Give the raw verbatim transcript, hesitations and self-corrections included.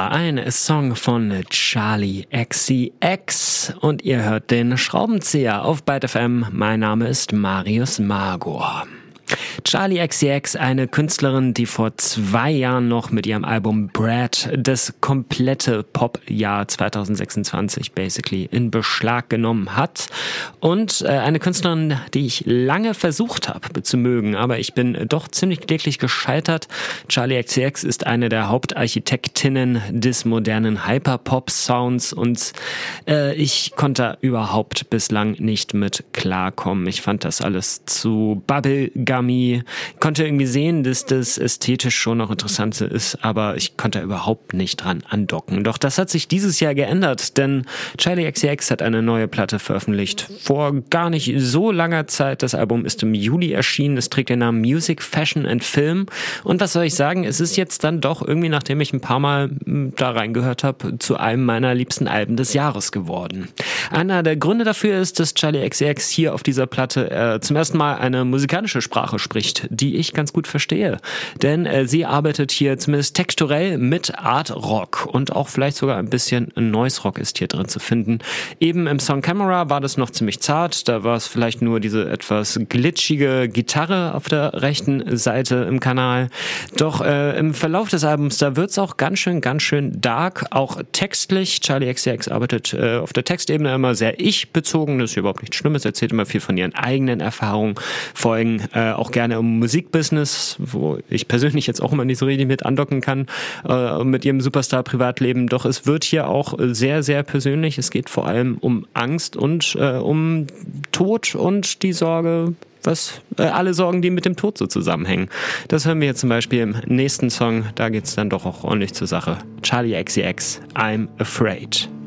war ein Song von Charli X C X und ihr hört den Schraubenzieher auf Byte F M. Mein Name ist Marius Magor. Charli X C X, eine Künstlerin, die vor zwei Jahren noch mit ihrem Album Brad das komplette Pop-Jahr zwanzig sechsundzwanzig basically in Beschlag genommen hat. Und äh, eine Künstlerin, die ich lange versucht habe zu mögen, aber ich bin doch ziemlich kläglich gescheitert. Charli X C X ist eine der Hauptarchitektinnen des modernen Hyperpop-Sounds und äh, ich konnte überhaupt bislang nicht mit klarkommen. Ich fand das alles zu bubblegum. Ich konnte irgendwie sehen, dass das ästhetisch schon noch interessant ist, aber ich konnte überhaupt nicht dran andocken. Doch das hat sich dieses Jahr geändert, denn Charli X C X hat eine neue Platte veröffentlicht. Vor gar nicht so langer Zeit. Das Album ist im Juli erschienen. Es trägt den Namen Music, Fashion and Film. Und was soll ich sagen? Es ist jetzt dann doch irgendwie, nachdem ich ein paar Mal da reingehört habe, zu einem meiner liebsten Alben des Jahres geworden. Einer der Gründe dafür ist, dass Charli X C X hier auf dieser Platte äh, zum ersten Mal eine musikalische Sprache spricht, die ich ganz gut verstehe. Denn äh, sie arbeitet hier zumindest texturell mit Art Rock und auch vielleicht sogar ein bisschen Noise Rock ist hier drin zu finden. Eben im Song Camera war das noch ziemlich zart, da war es vielleicht nur diese etwas glitschige Gitarre auf der rechten Seite im Kanal. Doch äh, im Verlauf des Albums, da wird es auch ganz schön, ganz schön dark, auch textlich. Charli X C X arbeitet äh, auf der Textebene immer sehr ich-bezogen, das ist überhaupt nichts Schlimmes, erzählt immer viel von ihren eigenen Erfahrungen, Folgen äh, auch gerne im Musikbusiness, wo ich persönlich jetzt auch immer nicht so richtig mit andocken kann, äh, mit ihrem Superstar-Privatleben. Doch es wird hier auch sehr, sehr persönlich. Es geht vor allem um Angst und äh, um Tod und die Sorge, was äh, alle Sorgen, die mit dem Tod so zusammenhängen. Das hören wir jetzt zum Beispiel im nächsten Song. Da geht's dann doch auch ordentlich zur Sache. Charli X C X, I'm Afraid.